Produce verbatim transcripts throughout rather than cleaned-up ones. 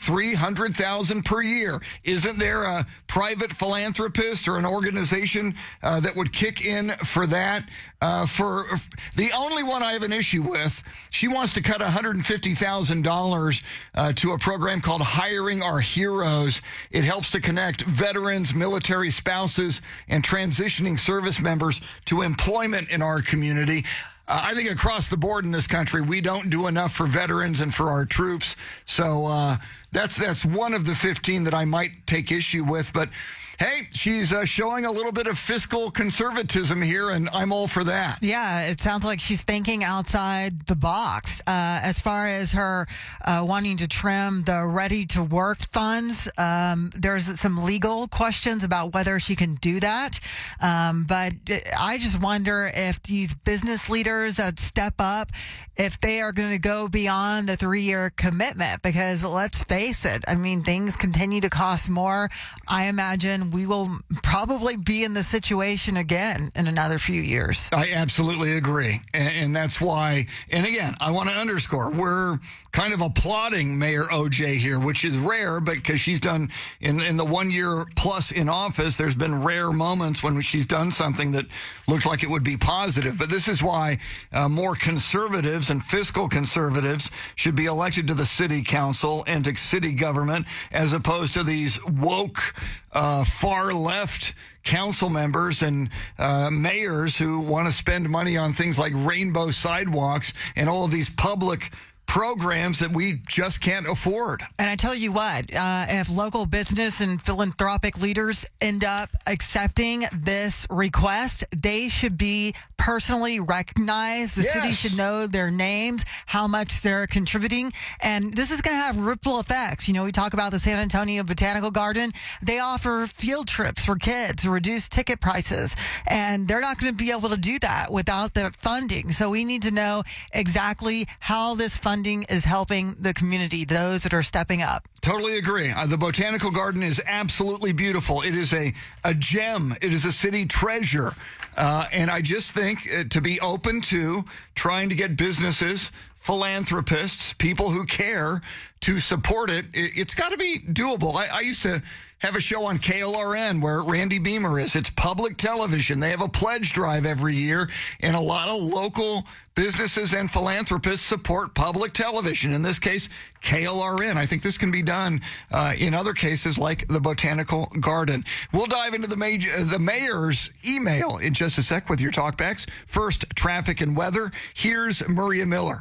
three hundred thousand dollars per year. Isn't there a private philanthropist or an organization uh, that would kick in for that? Uh, for the only one I have an issue with, she wants to cut one hundred fifty thousand dollars uh, to a program called Hiring Our Heroes. It helps to connect veterans, military spouses, and transitioning service members to employment in our community. Uh, I think across the board in this country, we don't do enough for veterans and for our troops. So uh, that's that's one of the fifteen that I might take issue with. But hey, she's uh, showing a little bit of fiscal conservatism here, and I'm all for that. Yeah, it sounds like she's thinking outside the box. Uh, as far as her uh, wanting to trim the ready-to-work funds, um, there's some legal questions about whether she can do that. Um, but I just wonder if these business leaders that step up, if they are going to go beyond the three-year commitment, because let's face it, I mean, things continue to cost more. I imagine we will probably be in the situation again in another few years. I absolutely agree. And, and that's why, and again, I want to underscore, we're kind of applauding Mayor O J here, which is rare, but because she's done, in, in the one year plus in office, there's been rare moments when she's done something that looked like it would be positive. But this is why uh, more conservatives and fiscal conservatives should be elected to the city council and to city government, as opposed to these woke, uh, far left council members and uh, mayors who want to spend money on things like rainbow sidewalks and all of these public programs that we just can't afford. And I tell you what, uh, if local business and philanthropic leaders end up accepting this request, they should be personally recognized. The yes. city should know their names, how much they're contributing. And this is going to have ripple effects. You know, we talk about the San Antonio Botanical Garden. They offer field trips for kids, reduced ticket prices, and they're not going to be able to do that without the funding. So we need to know exactly how this funding is helping the community, those that are stepping up. Totally agree. Uh, the Botanical Garden is absolutely beautiful. It is a, a gem. It is a city treasure. Uh, and I just think uh, to be open to trying to get businesses, philanthropists, people who care to support it, it it's got to be doable. I, I used to have a show on K L R N where Randy Beamer is. It's public television. They have a pledge drive every year, and a lot of local businesses and philanthropists support public television. In this case, K L R N. I think this can be done uh, in other cases like the Botanical Garden. We'll dive into the, major, the mayor's email in just a sec with your talkbacks. First, traffic and weather. Here's Maria Miller.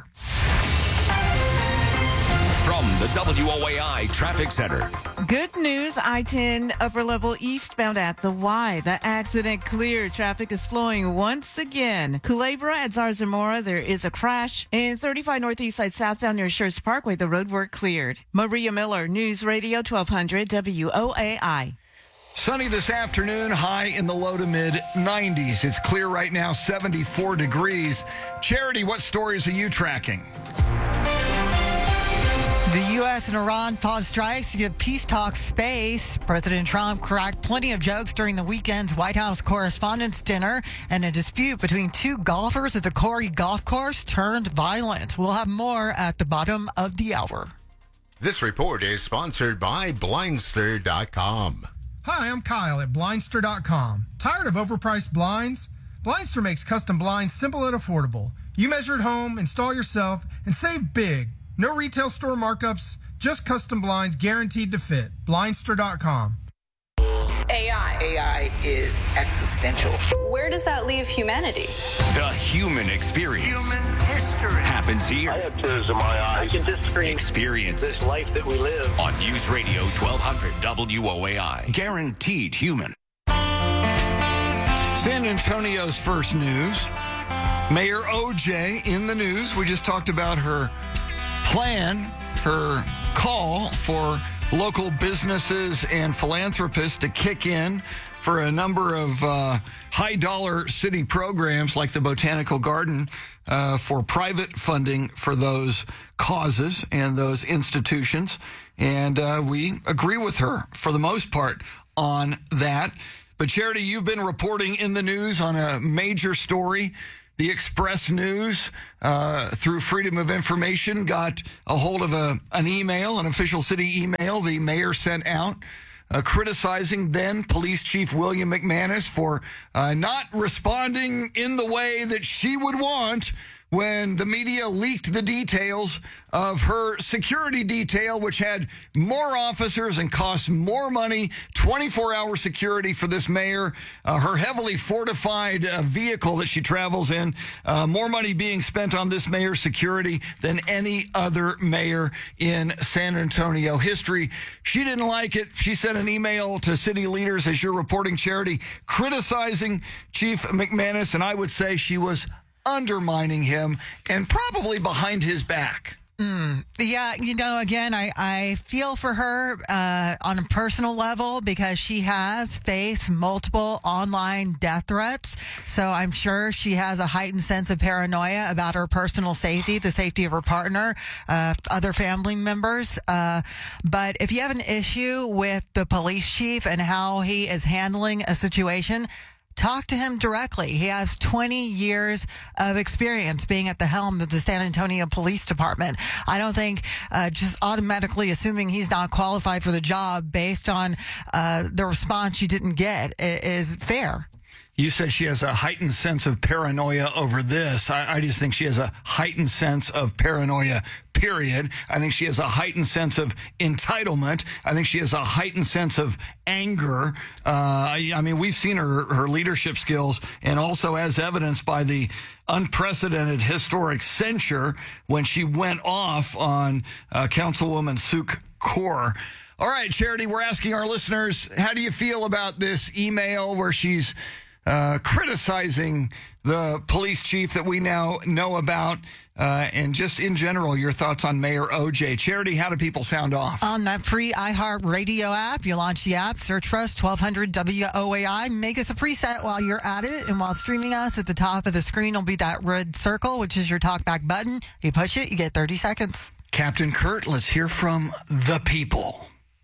From the W O A I Traffic Center. Good news, I ten upper level eastbound at the Y. The accident cleared. Traffic is flowing once again. Culebra at Zarzamora, there is a crash. In thirty-five northeast side southbound near Schurz Parkway, the roadwork cleared. Maria Miller, News Radio twelve hundred W O A I. Sunny this afternoon, high in the low to mid nineties. It's clear right now, seventy-four degrees. Charity, what stories are you tracking? The U S and Iran paused strikes to give peace talks space. President Trump cracked plenty of jokes during the weekend's White House Correspondents' Dinner, and a dispute between two golfers at the Corey Golf Course turned violent. We'll have more at the bottom of the hour. This report is sponsored by Blindster dot com. Hi, I'm Kyle at Blindster dot com. Tired of overpriced blinds? Blindster makes custom blinds simple and affordable. You measure at home, install yourself, and save big. No retail store markups, just custom blinds guaranteed to fit. Blindster dot com. A I. A I is existential. Where does that leave humanity? The human experience. Human history. Happens here. I have tears in my eyes. I can disagree. Experience this life that we live. On News Radio twelve hundred W O A I. Guaranteed human. San Antonio's first news. Mayor O J in the news. We just talked about her plan, her call for local businesses and philanthropists to kick in for a number of uh, high-dollar city programs like the Botanical Garden uh, for private funding for those causes and those institutions. And uh, we agree with her for the most part on that. But Charity, you've been reporting in the news on a major story The Express News, uh, through Freedom of Information, got a hold of a, an email, an official city email the mayor sent out, uh, criticizing then Police Chief William McManus for uh, not responding in the way that she would want when the media leaked the details of her security detail, which had more officers and cost more money, twenty-four hour security for this mayor, uh, her heavily fortified uh, vehicle that she travels in, uh, more money being spent on this mayor's security than any other mayor in San Antonio history. She didn't like it. She sent an email to city leaders, as you're reporting, Charity, criticizing Chief McManus, and I would say she was undermining him and probably behind his back. Mm, yeah, you know, again, I, I feel for her uh, on a personal level because she has faced multiple online death threats. So I'm sure she has a heightened sense of paranoia about her personal safety, the safety of her partner, uh, other family members. Uh, but if you have an issue with the police chief and how he is handling a situation, talk to him directly. He has twenty years of experience being at the helm of the San Antonio Police Department. I don't think uh, just automatically assuming he's not qualified for the job based on uh, the response you didn't get is fair. You said she has a heightened sense of paranoia over this. I, I just think she has a heightened sense of paranoia, period. I think she has a heightened sense of entitlement. I think she has a heightened sense of anger. Uh, I, I mean, we've seen her, her leadership skills, and also as evidenced by the unprecedented historic censure when she went off on uh, Councilwoman Suk Kaur. All right, Charity, we're asking our listeners, how do you feel about this email where she's Uh, criticizing the police chief that we now know about, uh, and just in general, your thoughts on Mayor O J. Charity, how do people sound off? On that free iHeartRadio app, you launch the app, search for us, twelve hundred W O A I, make us a preset while you're at it, and while streaming us, at the top of the screen will be that red circle, which is your talkback button. You push it, you get thirty seconds. Captain Kurt, let's hear from the people.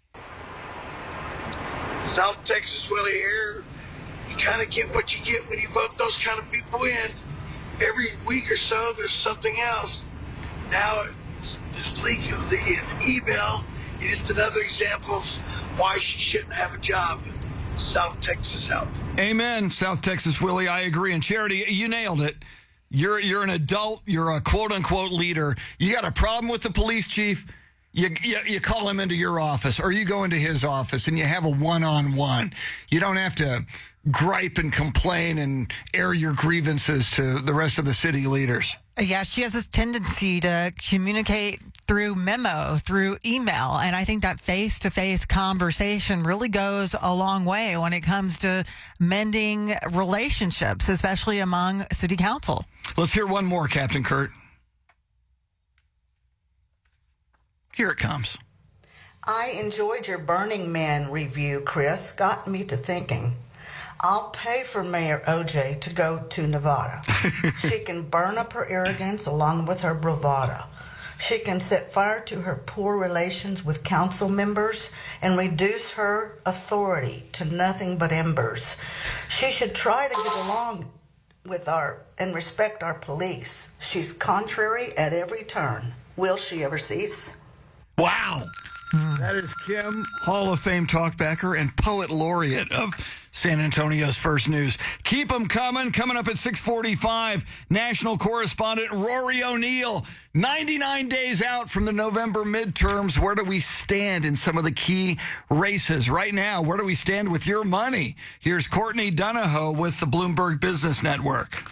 South Texas Willie here. You kind of get what you get when you vote those kind of people in. Every week or so, there's something else. Now, it's this leak of the email is just another example of why she shouldn't have a job in South Texas Health. Amen, South Texas Willie. I agree. And Charity, you nailed it. You're you're an adult. You're a quote-unquote leader. You got a problem with the police chief, You, you you call him into your office, or you go into his office and you have a one-on-one. You don't have to gripe and complain and air your grievances to the rest of the city leaders. Yeah, she has this tendency to communicate through memo, through email. And I think that face-to-face conversation really goes a long way when it comes to mending relationships, especially among city council. Let's hear one more, Captain Kurt. Here it comes. I enjoyed your Burning Man review, Chris. Got me to thinking. I'll pay for Mayor O J to go to Nevada. She can burn up her arrogance along with her bravado. She can set fire to her poor relations with council members and reduce her authority to nothing but embers. She should try to get along with our and respect our police. She's contrary at every turn. Will she ever cease? Wow. That is Kim, Hall of Fame talkbacker and poet laureate of San Antonio's First News. Keep them coming. Coming up at six forty-five, national correspondent Rory O'Neill. ninety-nine days out from the November midterms. Where do we stand in some of the key races right now? Where do we stand with your money? Here's Courtney Donahoe with the Bloomberg Business Network.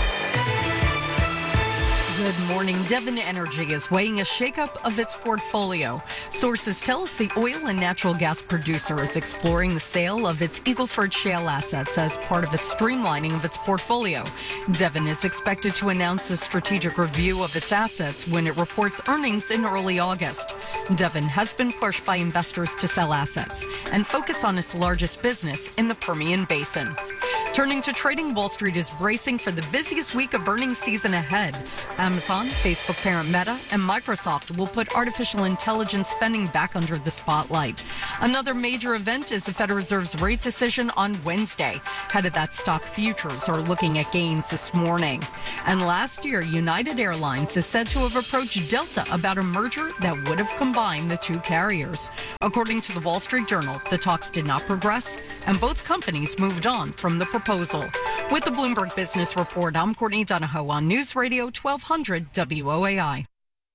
Good morning. Devon Energy is weighing a shakeup of its portfolio. Sources tell us the oil and natural gas producer is exploring the sale of its Eagle Ford shale assets as part of a streamlining of its portfolio. Devon is expected to announce a strategic review of its assets when it reports earnings in early August. Devon has been pushed by investors to sell assets and focus on its largest business in the Permian Basin. Turning to trading, Wall Street is bracing for the busiest week of earnings season ahead. Amazon, Facebook parent Meta, and Microsoft will put artificial intelligence spending back under the spotlight. Another major event is the Federal Reserve's rate decision on Wednesday. Head of that, stock futures are looking at gains this morning. And last year, United Airlines is said to have approached Delta about a merger that would have combined the two carriers. According to the Wall Street Journal, the talks did not progress, and both companies moved on from the proposal. With the Bloomberg Business Report, I'm Courtney Donahoe on News Radio twelve hundred W O A I.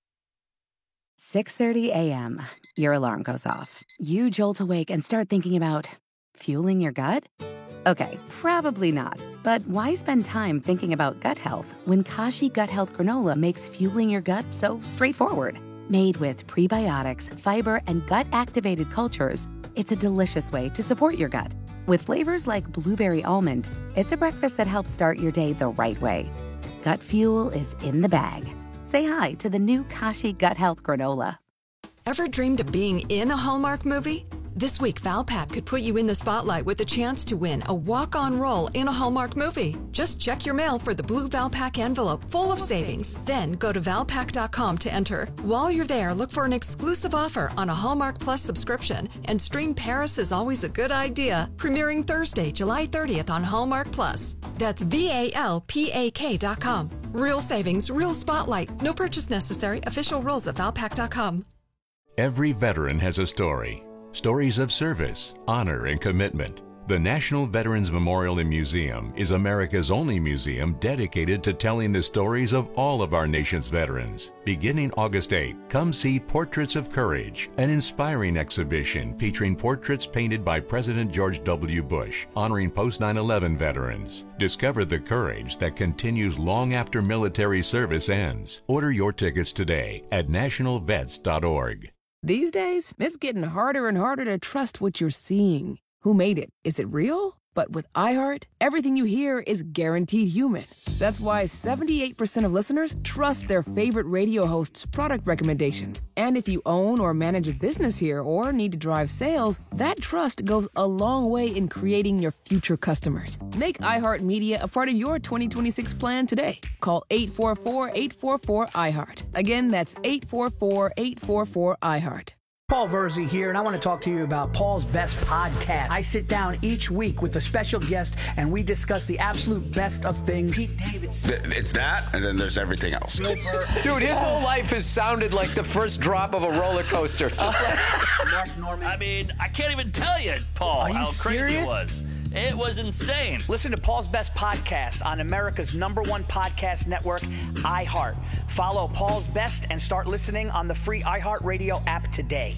six thirty a.m. Your alarm goes off. You jolt awake and start thinking about fueling your gut? Okay, probably not. But why spend time thinking about gut health when Kashi Gut Health Granola makes fueling your gut so straightforward? Made with prebiotics, fiber, and gut-activated cultures, it's a delicious way to support your gut. With flavors like blueberry almond, it's a breakfast that helps start your day the right way. Gut fuel is in the bag. Say hi to the new Kashi Gut Health Granola. Ever dreamed of being in a Hallmark movie? This week, Valpak could put you in the spotlight with a chance to win a walk-on role in a Hallmark movie. Just check your mail for the blue Valpak envelope full of savings. Then go to valpak dot com to enter. While you're there, look for an exclusive offer on a Hallmark Plus subscription and stream Paris is Always a Good Idea, premiering Thursday, July thirtieth on Hallmark Plus. That's V A L P A K dot com. Real savings, real spotlight. No purchase necessary. Official rules at valpak dot com. Every veteran has a story. Stories of service, honor, and commitment. The National Veterans Memorial and Museum is America's only museum dedicated to telling the stories of all of our nation's veterans. Beginning August eighth, come see Portraits of Courage, an inspiring exhibition featuring portraits painted by President George W. Bush, honoring post nine eleven veterans. Discover the courage that continues long after military service ends. Order your tickets today at national vets dot org. These days, it's getting harder and harder to trust what you're seeing. Who made it? Is it real? But with iHeart, everything you hear is guaranteed human. That's why seventy-eight percent of listeners trust their favorite radio hosts' product recommendations. And if you own or manage a business here or need to drive sales, that trust goes a long way in creating your future customers. Make iHeartMedia a part of your twenty twenty-six plan today. Call eight four four, eight four four, iHeart. Again, that's eight four four, eight four four, iHeart. Paul Verzi here, and I want to talk to you about Paul's Best Podcast. I sit down each week with a special guest, and we discuss the absolute best of things. Pete Davidson. It's that, and then there's everything else. Dude, his whole life has sounded like the first drop of a roller coaster. Just like Mark Norman. I mean, I can't even tell you, Paul, how crazy serious? It was. It was insane. Listen to Paul's Best Podcast on America's number one podcast network, iHeart. Follow Paul's Best and start listening on the free iHeartRadio app today.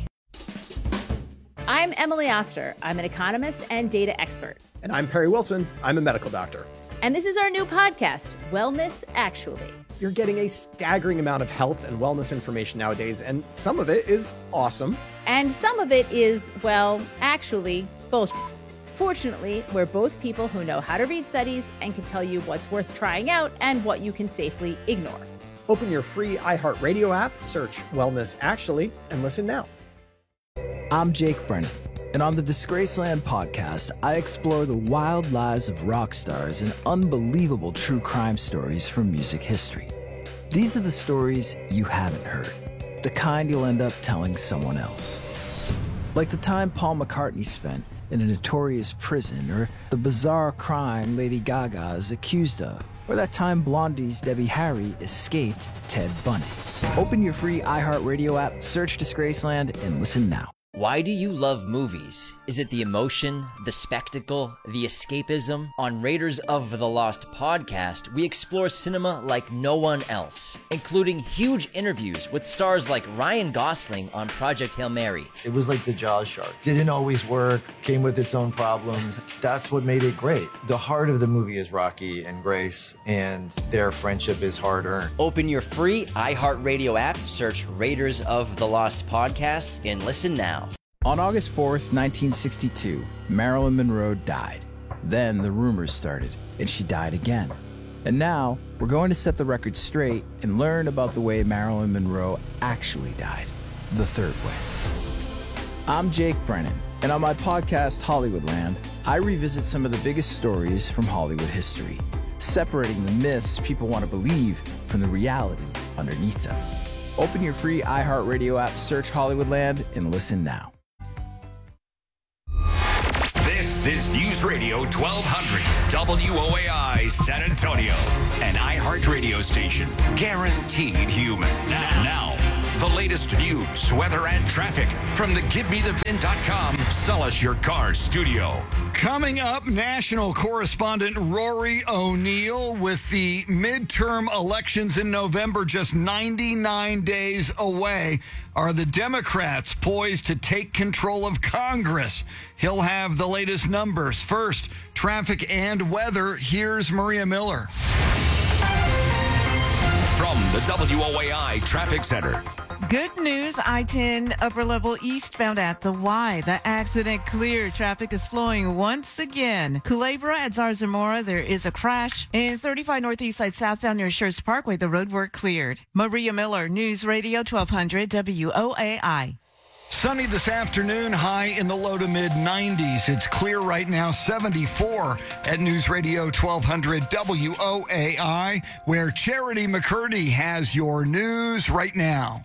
I'm Emily Oster. I'm an economist and data expert. And I'm Perry Wilson. I'm a medical doctor. And this is our new podcast, Wellness Actually. You're getting a staggering amount of health and wellness information nowadays, and some of it is awesome. And some of it is, well, actually, bullshit. Fortunately, we're both people who know how to read studies and can tell you what's worth trying out and what you can safely ignore. Open your free iHeartRadio app, search Wellness Actually, and listen now. I'm Jake Brennan, and on the Disgraceland podcast, I explore the wild lives of rock stars and unbelievable true crime stories from music history. These are the stories you haven't heard, the kind you'll end up telling someone else. Like the time Paul McCartney spent in a notorious prison, or the bizarre crime Lady Gaga is accused of, or that time Blondie's Debbie Harry escaped Ted Bundy. Open your free iHeartRadio app, search Disgraceland, and listen now. Why do you love movies? Is it the emotion, the spectacle, the escapism? On Raiders of the Lost podcast, we explore cinema like no one else, including huge interviews with stars like Ryan Gosling on Project Hail Mary. It was like the Jaws shark. Didn't always work, came with its own problems. That's what made it great. The heart of the movie is Rocky and Grace, and their friendship is hard-earned. Open your free iHeartRadio app, search Raiders of the Lost podcast, and listen now. On August fourth, nineteen sixty-two, Marilyn Monroe died. Then the rumors started, and she died again. And now, we're going to set the record straight and learn about the way Marilyn Monroe actually died, the third way. I'm Jake Brennan, and on my podcast, Hollywoodland, I revisit some of the biggest stories from Hollywood history, separating the myths people want to believe from the reality underneath them. Open your free iHeartRadio app, search Hollywoodland, and listen now. This is News Radio twelve hundred W O A I San Antonio, an iHeart radio station, guaranteed human. Now, now, the latest news, weather, and traffic from the Give Me The Vin dot com Sell Us Your Car studio. Coming up, national correspondent Rory O'Neill with the midterm elections in November just ninety-nine days away. Are the Democrats poised to take control of Congress? He'll have the latest numbers. First, traffic and weather. Here's Maria Miller. From the W O A I Traffic Center. Good news, I ten upper level eastbound at the Y. The accident cleared. Traffic is flowing once again. Culebra at Zarzamora, there is a crash. In thirty-five northeast side southbound near Schertz Parkway, the road work cleared. Maria Miller, News Radio twelve hundred W O A I. Sunny this afternoon, high in the low to mid nineties. It's clear right now, seventy-four at News Radio twelve hundred W O A I, where Charity McCurdy has your news right now.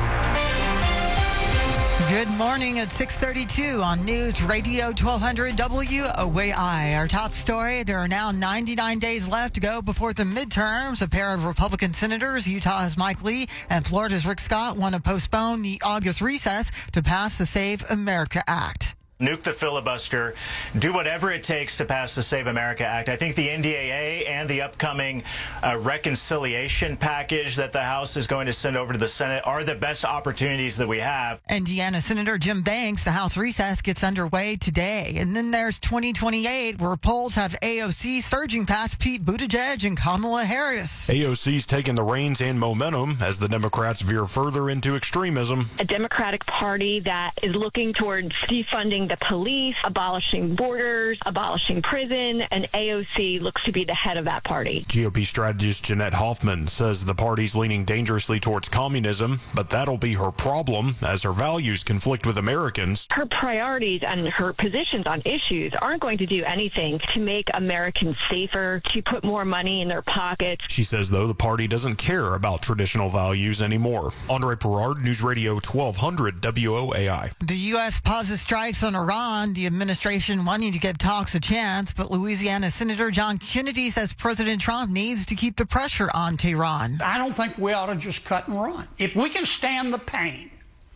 Good morning at six thirty-two on News Radio twelve hundred W O A I. Our top story, there are now ninety-nine days left to go before the midterms. A pair of Republican senators, Utah's Mike Lee and Florida's Rick Scott, want to postpone the August recess to pass the Save America Act. Nuke the filibuster, do whatever it takes to pass the Save America Act. I think the N D A A and the upcoming uh, reconciliation package that the House is going to send over to the Senate are the best opportunities that we have. Indiana Senator Jim Banks, the House recess gets underway today. And then there's twenty twenty-eight, where polls have A O C surging past Pete Buttigieg and Kamala Harris. A O C's taking the reins and momentum as the Democrats veer further into extremism. A Democratic Party that is looking towards defunding the police, abolishing borders, abolishing prison, and A O C looks to be the head of that party. G O P strategist Jeanette Hoffman says the party's leaning dangerously towards communism, but that'll be her problem as her values conflict with Americans. Her priorities and her positions on issues aren't going to do anything to make Americans safer, to put more money in their pockets. She says, though, the party doesn't care about traditional values anymore. Andre Perard, News Radio twelve hundred W O A I. The U S pauses strikes on Iran, the administration wanting to give talks a chance, but Louisiana Senator John Kennedy says President Trump needs to keep the pressure on Tehran. I don't think we ought to just cut and run. If we can stand the pain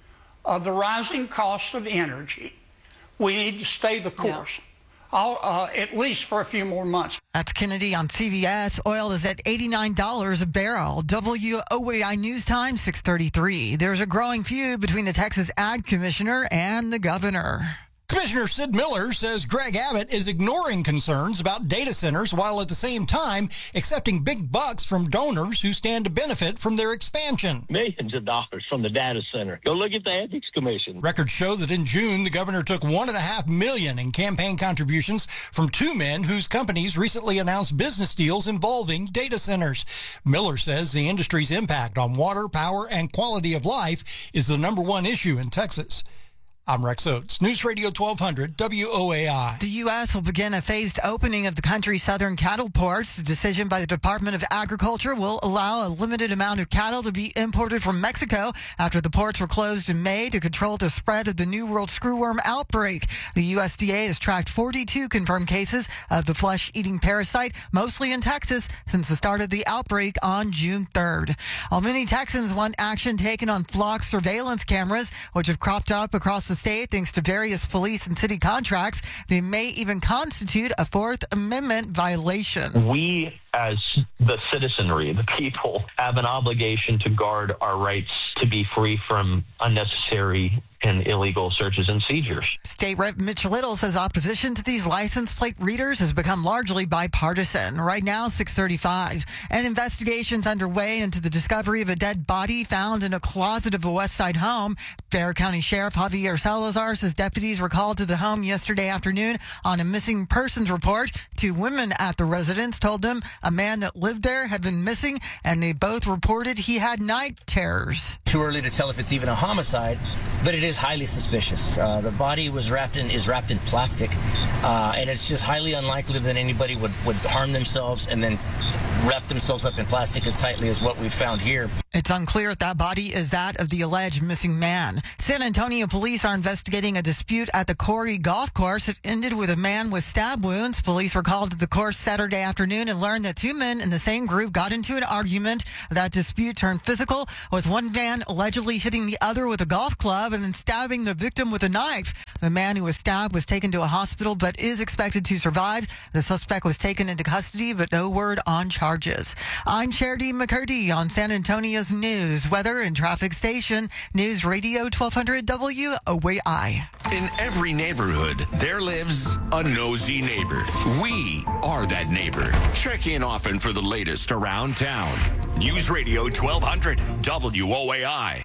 of the rising cost of energy, we need to stay the course. Yeah. I'll, uh, at least for a few more months. That's Kennedy on C B S. Oil is at eighty-nine dollars a barrel. W O A I News Time, six thirty-three. There's a growing feud between the Texas Ag Commissioner and the governor. Commissioner Sid Miller says Greg Abbott is ignoring concerns about data centers while at the same time accepting big bucks from donors who stand to benefit from their expansion. Millions of dollars from the data center. Go look at the Ethics Commission. Records show that in June, the governor took one and a half million in campaign contributions from two men whose companies recently announced business deals involving data centers. Miller says the industry's impact on water, power, and quality of life is the number one issue in Texas. I'm Rex Oates, News Radio twelve hundred W O A I. The U S will begin a phased opening of the country's southern cattle ports. The decision by the Department of Agriculture will allow a limited amount of cattle to be imported from Mexico after the ports were closed in May to control the spread of the New World screwworm outbreak. The U S D A has tracked forty-two confirmed cases of the flesh-eating parasite, mostly in Texas, since the start of the outbreak on June third. While many Texans want action taken on flock surveillance cameras, which have cropped up across the state thanks to various police and city contracts, they may even constitute a Fourth Amendment violation. We, as the citizenry, the people, have an obligation to guard our rights to be free from unnecessary and illegal searches and seizures. State Rep Mitch Little says opposition to these license plate readers has become largely bipartisan. Right now, six thirty-five. An investigation's underway into the discovery of a dead body found in a closet of a West Side home. Bexar County Sheriff Javier Salazar says deputies were called to the home yesterday afternoon on a missing persons report. Two women at the residence told them a man that lived there, had been missing, and they both reported he had night terrors. Too early to tell if it's even a homicide, but it is highly suspicious. Uh, the body was wrapped in is wrapped in plastic, uh, and it's just highly unlikely that anybody would, would harm themselves and then wrap themselves up in plastic as tightly as what we've found here. It's unclear if that body is that of the alleged missing man. San Antonio police are investigating a dispute at the Corey Golf Course. It ended with a man with stab wounds. Police were called to the course Saturday afternoon and learned that two men in the same group got into an argument. That dispute turned physical, with one man allegedly hitting the other with a golf club and then stabbing the victim with a knife. The man who was stabbed was taken to a hospital but is expected to survive. The suspect was taken into custody, but no word on charges. I'm Charity McCurdy on San Antonio's news, weather, and traffic station, News Radio twelve hundred W O A I. In every neighborhood, there lives a nosy neighbor. We are that neighbor. Check in often for the latest around town. News Radio twelve hundred W O A I.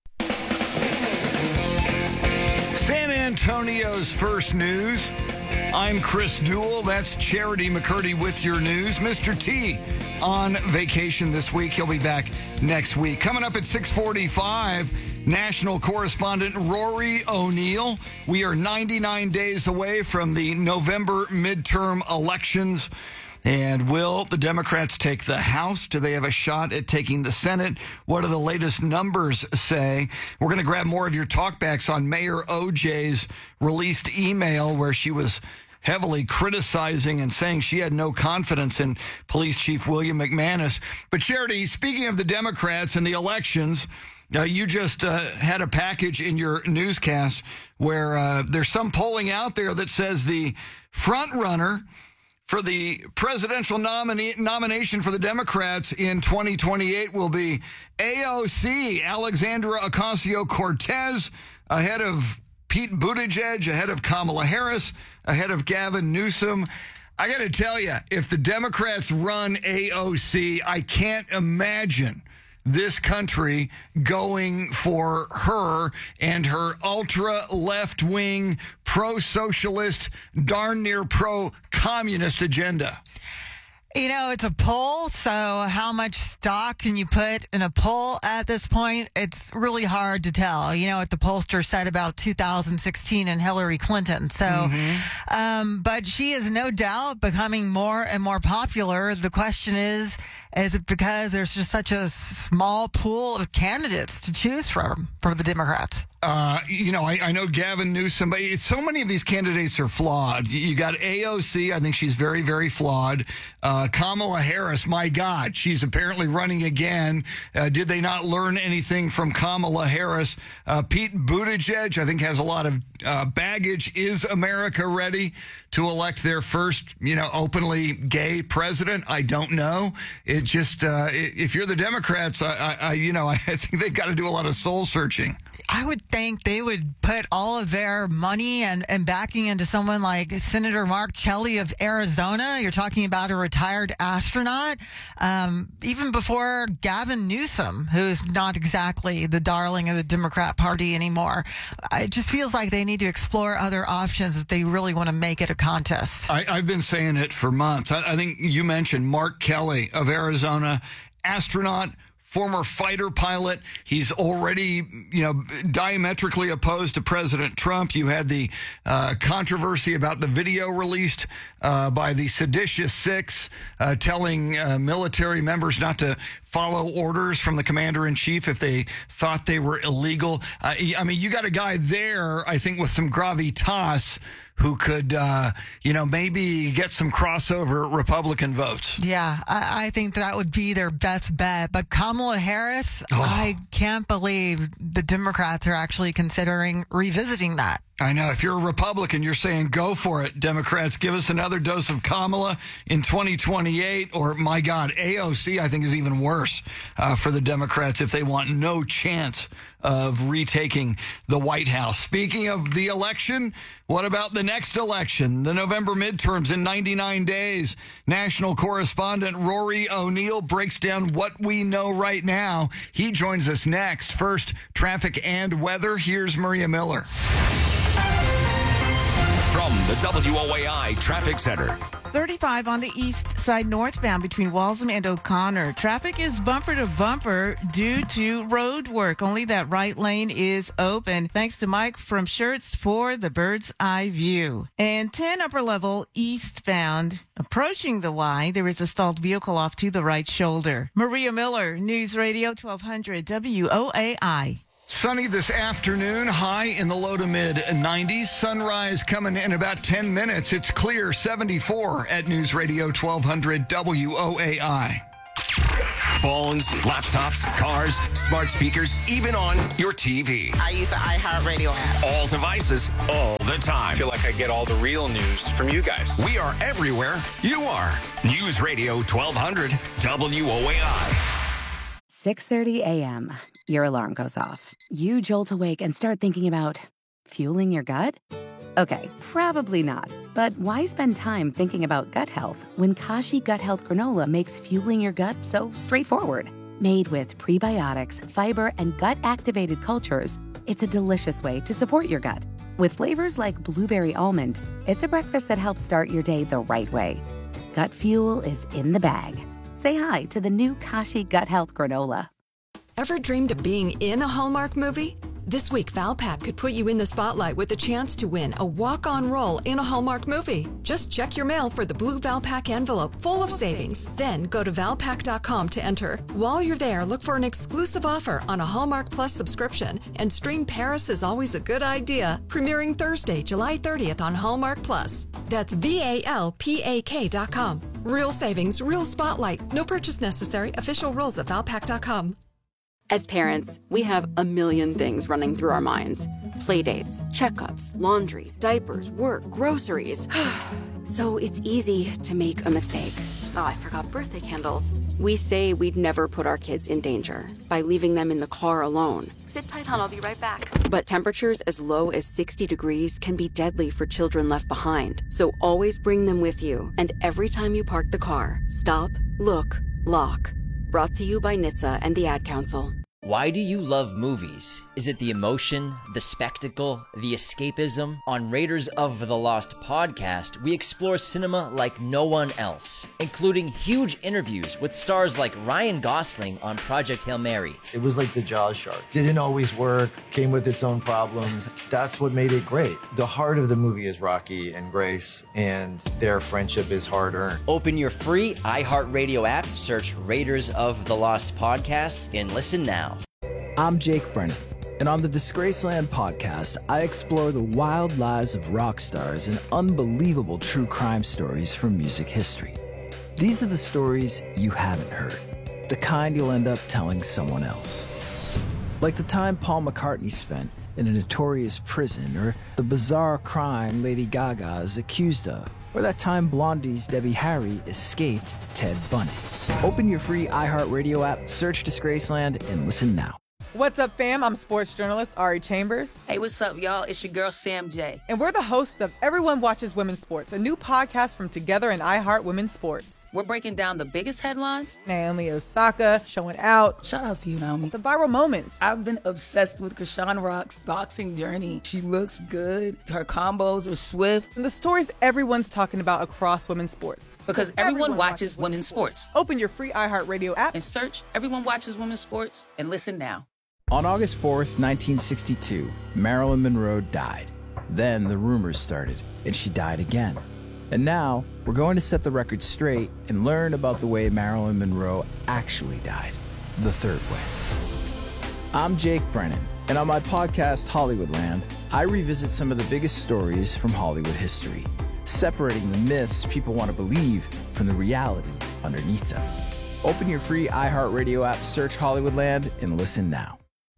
San Antonio's first news. I'm Chris Duell. That's Charity McCurdy with your news. Mister T on vacation this week. He'll be back next week. Coming up at six forty-five, national correspondent Rory O'Neill. We are ninety-nine days away from the November midterm elections. And will the Democrats take the House? Do they have a shot at taking the Senate? What do the latest numbers say? We're going to grab more of your talkbacks on Mayor O J's released email where she was heavily criticizing and saying she had no confidence in Police Chief William McManus. But Charity, speaking of the Democrats and the elections, uh, you just uh, had a package in your newscast where uh, there's some polling out there that says the front runner for the presidential nominee, nomination for the Democrats in twenty twenty-eight will be A O C, Alexandra Ocasio-Cortez, ahead of Pete Buttigieg, ahead of Kamala Harris, ahead of Gavin Newsom. I got to tell you, if the Democrats run A O C, I can't imagine this country going for her and her ultra left-wing, pro-socialist, darn near pro-communist agenda. You know, it's a poll, so how much stock can you put in a poll at this point? It's really hard to tell. You know what the pollster said about two thousand sixteen and Hillary Clinton. So, mm-hmm. um, but she is no doubt becoming more and more popular. The question is, is it because there's just such a small pool of candidates to choose from for the Democrats? Uh, you know, I, I know Gavin Newsom, but it's, so many of these candidates are flawed. You got A O C. I think she's very, very flawed. Uh, Kamala Harris, my God, she's apparently running again. Uh, did they not learn anything from Kamala Harris? Uh, Pete Buttigieg, I think, has a lot of uh, baggage. Is America ready to elect their first, you know, openly gay president? I don't know. It just, uh, if you're the Democrats, I, I, I you know, I think they've got to do a lot of soul searching. I would think they would put all of their money and, and backing into someone like Senator Mark Kelly of Arizona. You're talking about a retired astronaut. Um, even before Gavin Newsom, who's not exactly the darling of the Democrat Party anymore. It just feels like they need to explore other options if they really want to make it a contest. I, I've been saying it for months. I, I think you mentioned Mark Kelly of Arizona, astronaut, former fighter pilot. He's already, you know, diametrically opposed to President Trump. You had the uh, controversy about the video released uh, by the seditious six uh, telling uh, military members not to follow orders from the commander-in-chief if they thought they were illegal. Uh, I mean, you got a guy there, I think, with some gravitas who could, uh, you know, maybe get some crossover Republican votes. Yeah, I, I think that would be their best bet. But Kamala Harris, oh. I can't believe the Democrats are actually considering revisiting that. I know. If you're a Republican, you're saying go for it, Democrats. Give us another dose of Kamala in twenty twenty-eight. Or, my God, A O C, I think, is even worse uh, for the Democrats if they want no chance of retaking the White House. Speaking of the election, what about the next election? The November midterms in ninety-nine days. National correspondent Rory O'Neill breaks down what we know right now. He joins us next. First, traffic and weather. Here's Maria Miller. From the W O A I Traffic Center, thirty-five on the east side northbound between Walsham and O'Connor. Traffic is bumper to bumper due to road work. Only that right lane is open. Thanks to Mike from Shirts for the bird's eye view. And ten upper level eastbound approaching the Y, there is a stalled vehicle off to the right shoulder. Maria Miller, News Radio twelve hundred W O A I. Sunny this afternoon, high in the low to mid nineties. Sunrise coming in about ten minutes. It's clear, seventy-four at News Radio twelve hundred W O A I. Phones, laptops, cars, smart speakers, even on your T V. I use the iHeartRadio app. All devices, all the time. I feel like I get all the real news from you guys. We are everywhere you are. News Radio twelve hundred W O A I. six thirty a.m. Your alarm goes off. You jolt awake and start thinking about fueling your gut? Okay, probably not. But why spend time thinking about gut health when Kashi Gut Health Granola makes fueling your gut so straightforward? Made with prebiotics, fiber, and gut-activated cultures, it's a delicious way to support your gut. With flavors like blueberry almond, it's a breakfast that helps start your day the right way. Gut fuel is in the bag. Say hi to the new Kashi Gut Health Granola. Ever dreamed of being in a Hallmark movie? This week, Valpak could put you in the spotlight with a chance to win a walk-on role in a Hallmark movie. Just check your mail for the blue Valpak envelope full of savings. Then go to valpak dot com to enter. While you're there, look for an exclusive offer on a Hallmark Plus subscription and stream Paris is Always a Good Idea, premiering Thursday, July thirtieth on Hallmark Plus. That's V A L P A K dot com. Real savings, real spotlight. No purchase necessary. Official rules at valpak dot com. As parents, we have a million things running through our minds. Playdates, checkups, laundry, diapers, work, groceries. So it's easy to make a mistake. Oh, I forgot birthday candles. We say we'd never put our kids in danger by leaving them in the car alone. Sit tight, hon, I'll be right back. But temperatures as low as sixty degrees can be deadly for children left behind. So always bring them with you. And every time you park the car, stop, look, lock. Brought to you by N H T S A and the Ad Council. Why do you love movies? Is it the emotion, the spectacle, the escapism? On Raiders of the Lost podcast, we explore cinema like no one else, including huge interviews with stars like Ryan Gosling on Project Hail Mary. It was like the Jaws shark. Didn't always work, came with its own problems. That's what made it great. The heart of the movie is Rocky and Grace, and their friendship is hard-earned. Open your free iHeartRadio app, search Raiders of the Lost podcast, and listen now. I'm Jake Brennan, and on the Disgraceland podcast, I explore the wild lives of rock stars and unbelievable true crime stories from music history. These are the stories you haven't heard, the kind you'll end up telling someone else. Like the time Paul McCartney spent in a notorious prison, or the bizarre crime Lady Gaga is accused of, or that time Blondie's Debbie Harry escaped Ted Bundy. Open your free iHeartRadio app, search Disgraceland, and listen now. What's up, fam? I'm sports journalist Ari Chambers. Hey, what's up, y'all? It's your girl, Sam J. And we're the hosts of Everyone Watches Women's Sports, a new podcast from Together and iHeart Women's Sports. We're breaking down the biggest headlines. Naomi Osaka showing out. Shout out to you, Naomi. The viral moments. I've been obsessed with Krishan Rock's boxing journey. She looks good. Her combos are swift. And the stories everyone's talking about across women's sports. Because everyone, everyone watches, watches women's sports. sports. Open your free iHeartRadio app and search Everyone Watches Women's Sports and listen now. On August fourth, nineteen sixty-two, Marilyn Monroe died. Then the rumors started, and she died again. And now, we're going to set the record straight and learn about the way Marilyn Monroe actually died, the third way. I'm Jake Brennan, and on my podcast, Hollywoodland, I revisit some of the biggest stories from Hollywood history, separating the myths people want to believe from the reality underneath them. Open your free iHeartRadio app, search Hollywoodland, and listen now.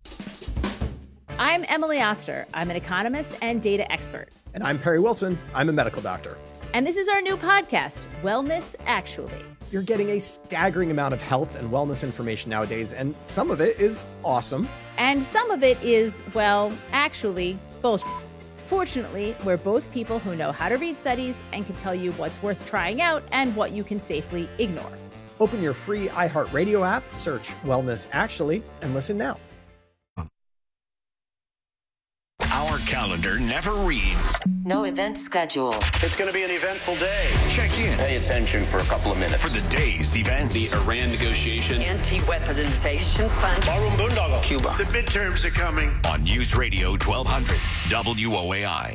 I'm Emily Oster. I'm an economist and data expert. And I'm Perry Wilson. I'm a medical doctor. And this is our new podcast, Wellness Actually. You're getting a staggering amount of health and wellness information nowadays, and some of it is awesome. And some of it is, well, actually, bullshit. Fortunately, we're both people who know how to read studies and can tell you what's worth trying out and what you can safely ignore. Open your free iHeartRadio app, search Wellness Actually, and listen now. Our calendar calendar never reads. No event schedule. It's going to be an eventful day. Check in. Pay attention for a couple of minutes. For the day's events. The Iran negotiation. Anti-weaponization fund. Barroom Boondoggle. Cuba. The midterms are coming. On News Radio twelve hundred W O A I.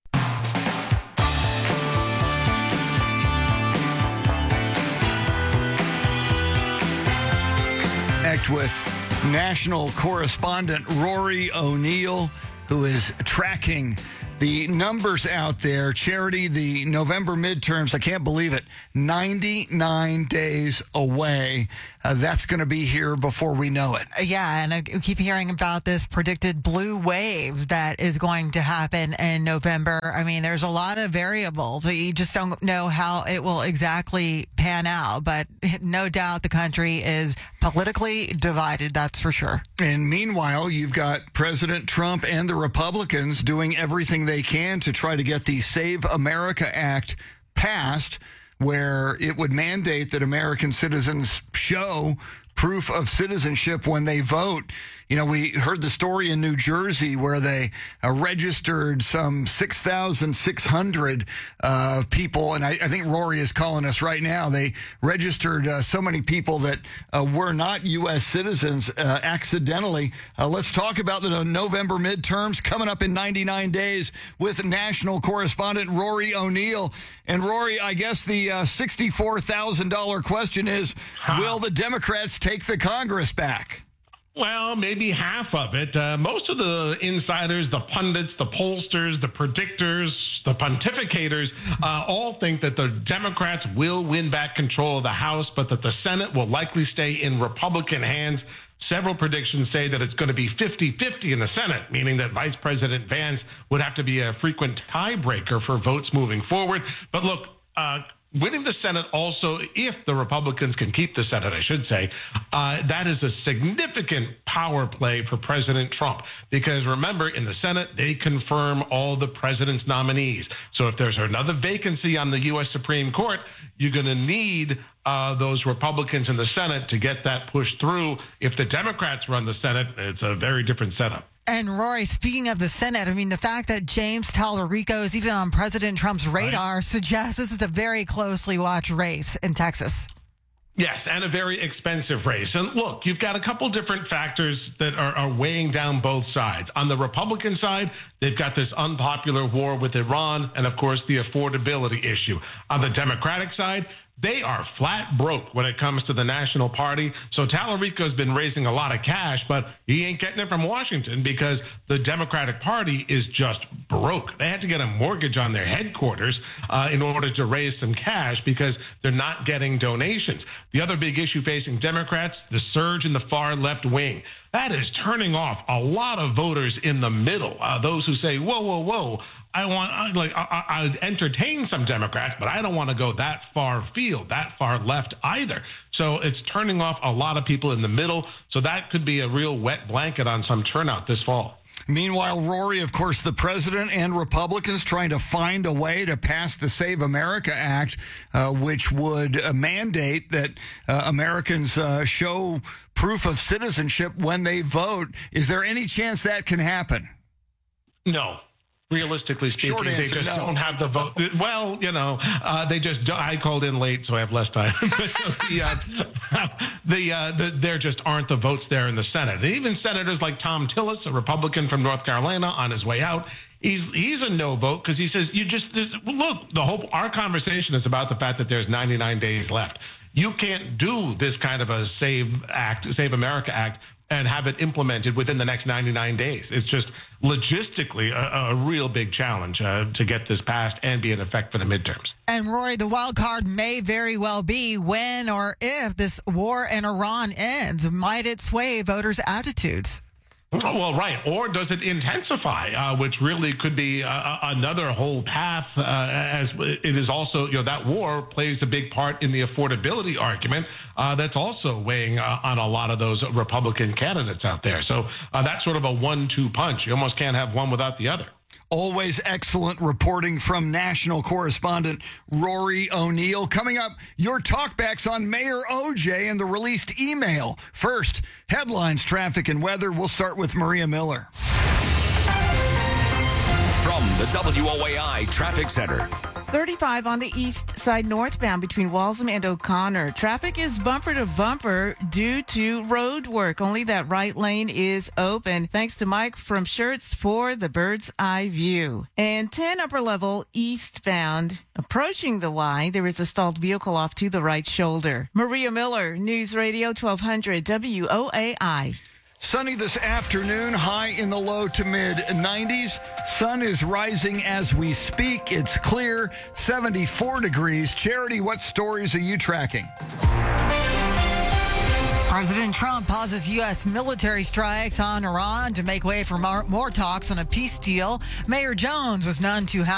Connect with national correspondent Rory O'Neill, who is tracking the numbers out there. Charity, the November midterms, I can't believe it, ninety-nine days away. Uh, that's going to be here before we know it. Yeah, and I keep hearing about this predicted blue wave that is going to happen in November. I mean, there's a lot of variables. You just don't know how it will exactly pan out, but no doubt the country is politically divided, that's for sure. And meanwhile, you've got President Trump and the Republicans doing everything they can to try to get the Save America Act passed, where it would mandate that American citizens show proof of citizenship when they vote. You know, we heard the story in New Jersey where they uh, registered some six thousand six hundred uh, people, and I, I think Rory is calling us right now. They registered uh, so many people that uh, were not U S citizens uh, accidentally. Uh, let's talk about the November midterms coming up in ninety-nine days with national correspondent Rory O'Neill. And Rory, I guess the uh, sixty-four thousand dollars question is, will the Democrats take the Congress back? Well, maybe half of it. Uh, most of the insiders, the pundits, the pollsters, the predictors, the pontificators, uh, all think that the Democrats will win back control of the House, but that the Senate will likely stay in Republican hands. Several predictions say that it's going to be fifty-fifty in the Senate, meaning that Vice President Vance would have to be a frequent tiebreaker for votes moving forward. But look, uh, winning the Senate also, if the Republicans can keep the Senate, I should say, uh, that is a significant power play for President Trump. Because remember, in the Senate, they confirm all the president's nominees. So if there's another vacancy on the U S Supreme Court, you're going to need uh, those Republicans in the Senate to get that pushed through. If the Democrats run the Senate, it's a very different setup. And Rory, speaking of the Senate, I mean, the fact that James Tallarico is even on President Trump's radar right. suggests this is a very closely watched race in Texas. Yes, and a very expensive race. And look, you've got a couple different factors that are, are weighing down both sides. On the Republican side, they've got this unpopular war with Iran and, of course, the affordability issue. On the Democratic side, they are flat broke when it comes to the National Party. So Tallarico's been raising a lot of cash, but he ain't getting it from Washington because the Democratic Party is just broke. They had to get a mortgage on their headquarters uh, in order to raise some cash because they're not getting donations. The other big issue facing Democrats, the surge in the far left wing. That is turning off a lot of voters in the middle, uh, those who say, whoa, whoa, whoa. I want, I, like, I, I entertain some Democrats, but I don't want to go that far field, that far left either. So it's turning off a lot of people in the middle. So that could be a real wet blanket on some turnout this fall. Meanwhile, Rory, of course, the president and Republicans trying to find a way to pass the Save America Act, uh, which would uh, mandate that uh, Americans uh, show proof of citizenship when they vote. Is there any chance that can happen? No. Realistically speaking, Short answer, they just no. don't have the vote. Well, you know, uh, they just don't. I called in late, so I have less time. the, uh, the, uh, the, there just aren't the votes there in the Senate. And even senators like Tom Tillis, a Republican from North Carolina, on his way out, he's he's a no vote because he says you just look. The whole our conversation is about the fact that there's ninety-nine days left. You can't do this kind of a Save Act, Save America Act, and have it implemented within the next ninety-nine days. It's just logistically a, a real big challenge uh, to get this passed and be in effect for the midterms. And Rory, the wild card may very well be when or if this war in Iran ends. Might it sway voters' attitudes? Well, right. Or does it intensify, uh, which really could be uh, another whole path, uh, as it is also, you know, that war plays a big part in the affordability argument uh, that's also weighing uh, on a lot of those Republican candidates out there. So uh, that's sort of a one two punch. You almost can't have one without the other. Always excellent reporting from national correspondent Rory O'Neill. Coming up, your talkbacks on Mayor O J and the released email. First, headlines, traffic, and weather. We'll start with Maria Miller. From the W O A I Traffic Center. thirty-five on the east side northbound between Walsham and O'Connor. Traffic is bumper to bumper due to road work. Only that right lane is open. Thanks to Mike from Shirts for the bird's eye view. And ten upper level eastbound approaching the Y, there is a stalled vehicle off to the right shoulder. Maria Miller, News Radio twelve hundred W O A I. Sunny this afternoon, high in the low to mid nineties. Sun is rising as we speak. It's clear, seventy-four degrees. Charity, what stories are you tracking? President Trump pauses U S military strikes on Iran to make way for more, more talks on a peace deal. Mayor Jones was none too happy.